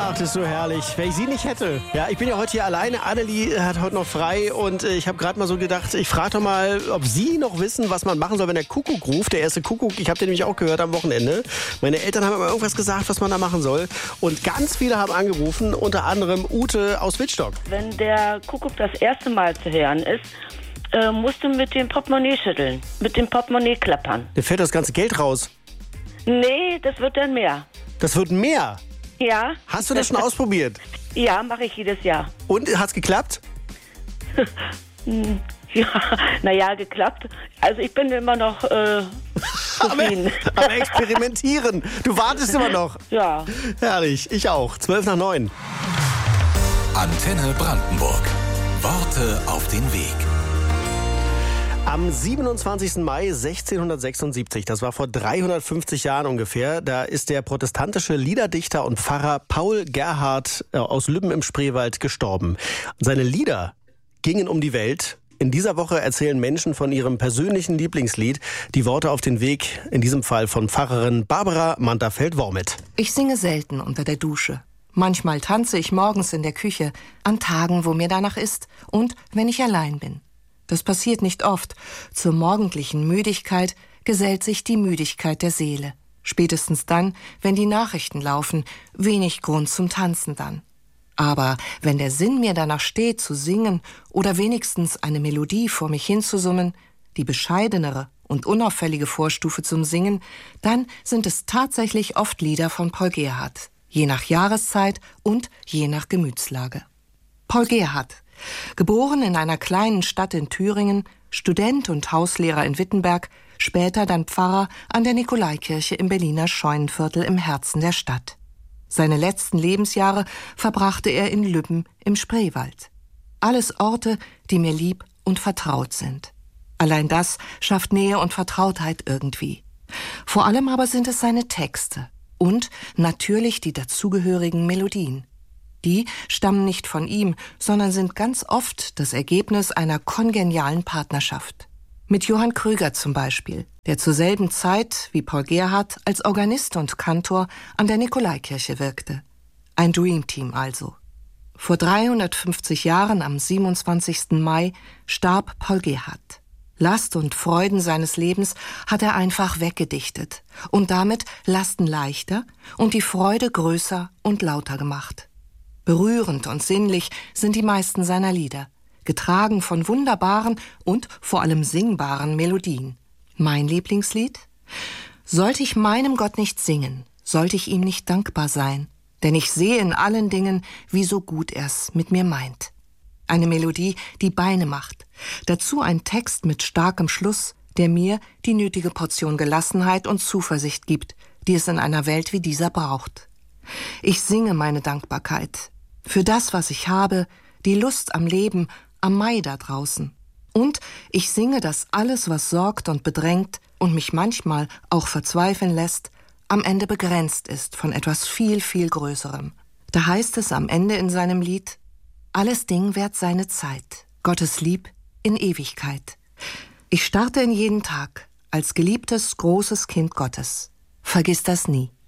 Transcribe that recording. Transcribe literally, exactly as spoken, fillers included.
Weihnacht ist so herrlich, wenn ich sie nicht hätte. Ja, ich bin ja heute hier alleine. Annelie hat heute noch frei und äh, ich habe gerade mal so gedacht, ich frage doch mal, ob Sie noch wissen, was man machen soll, wenn der Kuckuck ruft. Der erste Kuckuck, ich habe den nämlich auch gehört am Wochenende. Meine Eltern haben immer irgendwas gesagt, was man da machen soll. Und ganz viele haben angerufen, unter anderem Ute aus Wittstock. Wenn der Kuckuck das erste Mal zu hören ist, äh, musst du mit dem Portemonnaie schütteln, mit dem Portemonnaie klappern. Da fällt das ganze Geld raus. Nee, das wird dann mehr. Das wird mehr? Ja. Hast du das schon ausprobiert? Ja, mache ich jedes Jahr. Und, hat's geklappt? Ja, naja, geklappt. Also ich bin immer noch äh, zufrieden. am, am Experimentieren. Du wartest immer noch. Ja. Herrlich, ich auch. Zwölf nach neun. Antenne Brandenburg. Worte auf den Weg. Am siebenundzwanzigsten Mai sechzehnhundertsechsundsiebzig, das war vor dreihundertfünfzig Jahren ungefähr, da ist der protestantische Liederdichter und Pfarrer Paul Gerhardt aus Lübben im Spreewald gestorben. Seine Lieder gingen um die Welt. In dieser Woche erzählen Menschen von ihrem persönlichen Lieblingslied, die Worte auf den Weg, in diesem Fall von Pfarrerin Barbara Manterfeld-Wormit. Ich singe selten unter der Dusche. Manchmal tanze ich morgens in der Küche, an Tagen, wo mir danach ist und wenn ich allein bin. Das passiert nicht oft. Zur morgendlichen Müdigkeit gesellt sich die Müdigkeit der Seele. Spätestens dann, wenn die Nachrichten laufen, wenig Grund zum Tanzen dann. Aber wenn der Sinn mir danach steht, zu singen oder wenigstens eine Melodie vor mich hinzusummen, die bescheidenere und unauffällige Vorstufe zum Singen, dann sind es tatsächlich oft Lieder von Paul Gerhardt, je nach Jahreszeit und je nach Gemütslage. Paul Gerhardt, geboren in einer kleinen Stadt in Thüringen, Student und Hauslehrer in Wittenberg, später dann Pfarrer an der Nikolaikirche im Berliner Scheunenviertel im Herzen der Stadt. Seine letzten Lebensjahre verbrachte er in Lübben im Spreewald. Alles Orte, die mir lieb und vertraut sind. Allein das schafft Nähe und Vertrautheit irgendwie. Vor allem aber sind es seine Texte und natürlich die dazugehörigen Melodien. Die stammen nicht von ihm, sondern sind ganz oft das Ergebnis einer kongenialen Partnerschaft. Mit Johann Krüger zum Beispiel, der zur selben Zeit wie Paul Gerhardt als Organist und Kantor an der Nikolaikirche wirkte. Ein Dreamteam also. Vor dreihundertfünfzig Jahren am siebenundzwanzigsten Mai starb Paul Gerhardt. Last und Freuden seines Lebens hat er einfach weggedichtet und damit Lasten leichter und die Freude größer und lauter gemacht. Berührend und sinnlich sind die meisten seiner Lieder, getragen von wunderbaren und vor allem singbaren Melodien. Mein Lieblingslied? Sollte ich meinem Gott nicht singen, sollte ich ihm nicht dankbar sein, denn ich sehe in allen Dingen, wie so gut er's mit mir meint. Eine Melodie, die Beine macht, dazu ein Text mit starkem Schluss, der mir die nötige Portion Gelassenheit und Zuversicht gibt, die es in einer Welt wie dieser braucht. Ich singe meine Dankbarkeit für das, was ich habe, die Lust am Leben, am Mai da draußen. Und ich singe, dass alles, was sorgt und bedrängt und mich manchmal auch verzweifeln lässt, am Ende begrenzt ist von etwas viel, viel Größerem. Da heißt es am Ende in seinem Lied: Alles Ding währt seine Zeit, Gottes Lieb in Ewigkeit. Ich starte in jeden Tag als geliebtes, großes Kind Gottes. Vergiss das nie.